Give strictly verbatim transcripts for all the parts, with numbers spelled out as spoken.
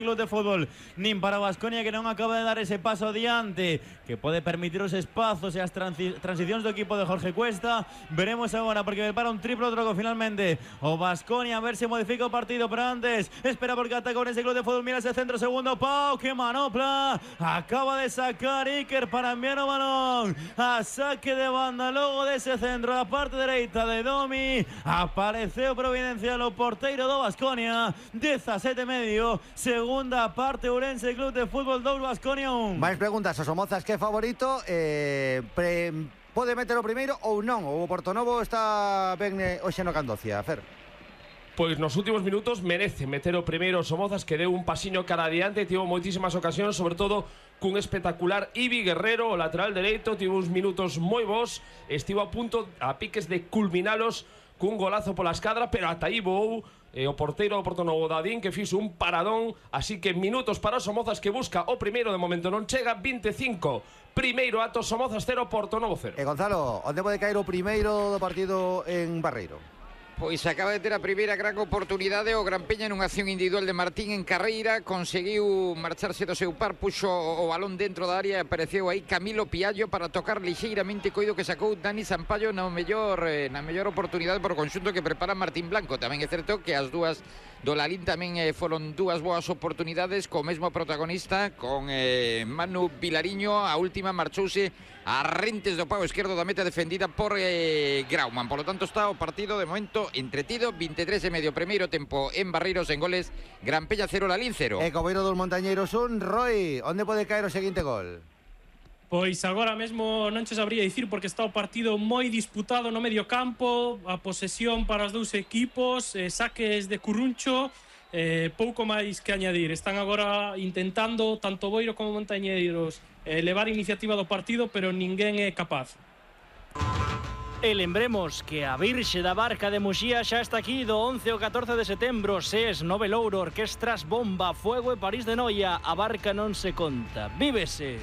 Club de Fútbol, nin para Baskonia, que non acaba de dar ese paso adiante que pode permitir os espazos e as transi transicións do equipo de Jorge Cuesta. Veremos agora, porque para un triplo troco finalmente o Baskonia, a ver se modifica o partido, pero antes espera porque ataca con ese Club de Fútbol. Mira ese centro, segundo pau, que manopla acaba de sacar Iker para enviar o balón a saque de banda. Logo dese centro da parte dereita de Domi apareceu providencial o porteiro do Baskonia. Dezasete e medio, segunda parte, Ourense Club de Fútbol dos, Baskonia un. Máis preguntas, o Somozas que é favorito, eh, pre, pode meter o primeiro ou non? O Portonovo está ben eh, hoxe no Candocia, Fer. Pois nos últimos minutos merece meter o primeiro Somozas, que deu un pasiño cara adiante, tivo moitísimas ocasións, sobre todo cun espectacular Ibi Guerrero, o lateral dereito, tivo uns minutos moi bons, estivo a punto a piques de culminalos cun golazo pola escadra, pero ata aí voou eh, o porteiro do Portonovo, Dadín, que fixo un paradón. Así que minutos para o Somozas, que busca o primeiro, de momento non chega. Vinte e cinco, primeiro ato, Somozas cero, Portonovo cero. E Gonzalo, onde pode caer o primeiro do partido en Barreiro? Pois acaba de ter a primeira gran oportunidade o Gran Peña nunha acción individual de Martín en carreira, conseguiu marcharse do seu par, puxo o balón dentro da área e apareceu aí Camilo Piallo para tocar lixeiramente, coido que sacou Dani Sampaio na mellor, eh, na mellor oportunidade por conxunto que prepara Martín Blanco. Tamén é certo que as dúas do Lalín tamén eh, foron dúas boas oportunidades co mesmo protagonista, con eh, Manu Vilariño. A última marchouse a rentes do pau esquerdo da meta defendida por eh, Grauman. Por lo tanto está o partido de momento entretido. Vinte e tres e medio, primeiro tempo en Barreiros, en goles Gran Peña cero, Lalín cero. E Cobeiro dos Montañeiros un. Roy, onde pode caer o seguinte gol? Pois agora mesmo non che sabría dicir, porque está o partido moi disputado no medio campo, a posesión para os dous equipos, eh, saques de Curruncho, eh, pouco máis que añadir. Están agora intentando, tanto Boiro como Montañeiros, eh, levar a iniciativa do partido, pero ninguén é capaz. E lembremos que a Virxe da Barca de Muxía xa está aquí do once ao catorce de setembro. SES, Nove Louro, Orquestras Bomba, Fuego e París de Noia. A Barca non se conta, vívese.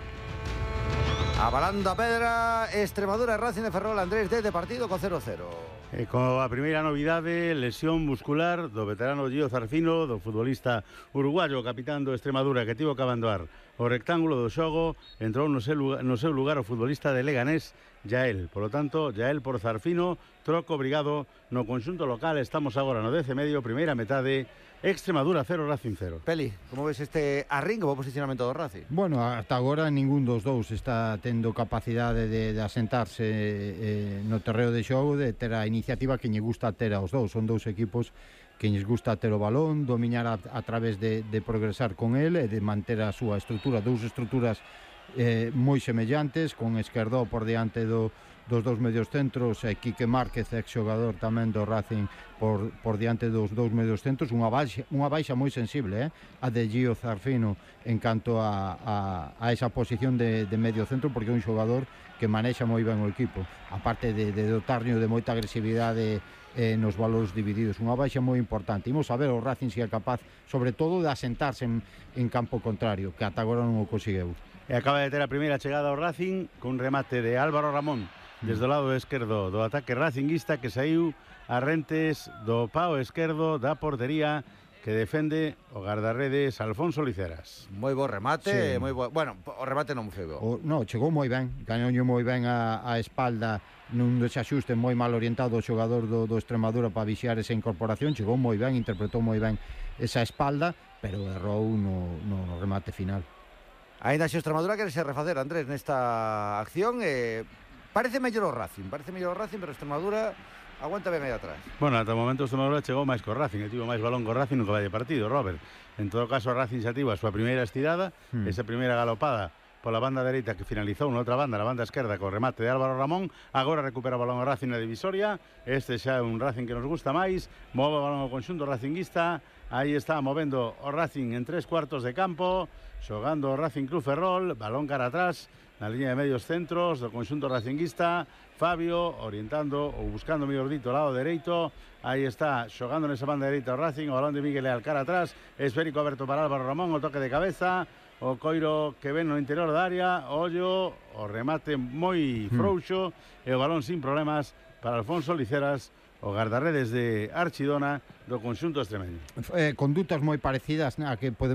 Abalando a pedra, Extremadura, Racing de Ferrol, Andrés, desde partido con cero cero. E con a primeira novidade, lesión muscular do veterano Gio Zarfino, do futbolista uruguayo, capitán do Extremadura, que tivo que abandonar o rectángulo do xogo. Entrou no seu lugar, no seu lugar o futbolista de Leganés, Yael. Por lo tanto, Yael por Zarfino, troco obrigado no conxunto local. Estamos agora no dez e medio, primeira metade, Extremadura cero, Racing cero. Peli, como ves este arrinco, o posicionamento do Racing? Bueno, ata agora ningún dos dous está tendo capacidade de, de asentarse eh, no terreo de xogo, de ter a iniciativa que lle gusta ter aos dous. Son dous equipos que lles gusta ter o balón, dominar a, a través de, de progresar con el e de manter a súa estrutura, dous estruturas eh, moi semellantes, con Esquerdó por diante do dos dous medios centros, e Quique Márquez, ex xogador tamén do Racing, por, por diante dos dous medios centros. Unha baixa, unha baixa moi sensible, eh? A de Gio Zarfino en canto a, a, a esa posición de, de medio centro, porque é un xogador que manexa moi ben o equipo, aparte de, de dotarño de moita agresividade eh, nos valores divididos. Unha baixa moi importante. Imos a ver o Racing se é capaz, sobre todo, de asentarse en, en campo contrario, que ata agora non o conseguiu. E acaba de ter a primeira chegada ao Racing cun remate de Álvaro Ramón desde o lado esquerdo do ataque racinguista, que saiu a rentes do pao esquerdo da portería que defende o guardarredes Alfonso Liceras. Moi bo remate, Sí. moi bo. Bueno, o remate non foi bo. O, no, chegou moi ben, gañoulle moi ben a, a espalda nun desaxuste moi mal orientado o xogador do, do Extremadura para vixiar esa incorporación. Chegou moi ben, interpretou moi ben esa espalda, pero errou no, no remate final. Ainda xe Extremadura quere se refacer, Andrés, nesta acción. Eh, parece mellor o Racing, parece mellor o Racing, pero Extremadura aguanta ben aí atrás. Bueno, ata o momento o Extremadura chegou máis co Racing, e tivo máis balón co Racing no que vai de partido, Robert. En todo caso, o Racing xa tivo a súa primeira estirada, hmm. esa primeira galopada pola banda dereita que finalizou na outra banda, na banda esquerda, co remate de Álvaro Ramón. Agora recupera o balón o Racing na divisoria. Este xa é un Racing que nos gusta máis. Move o balón o conxunto racinguista. Aí está movendo o Racing en tres cuartos de campo, xogando o Racing Club Ferrol, balón cara atrás na liña de medios centros do conxunto racinguista. Fabio orientando ou buscando, mellor dito, o lado dereito. Aí está xogando nesa banda dereita o Racing, o balón de Miguel Leal cara atrás, esférico aberto para Álvaro Ramón, o toque de cabeza, o coiro que ven no interior da área, ollo, o remate moi frouxo, e o balón sin problemas para Alfonso Liceras, o guardarredes de Archidona do conxunto extremeño. Eh, condutas moi parecidas a que podemos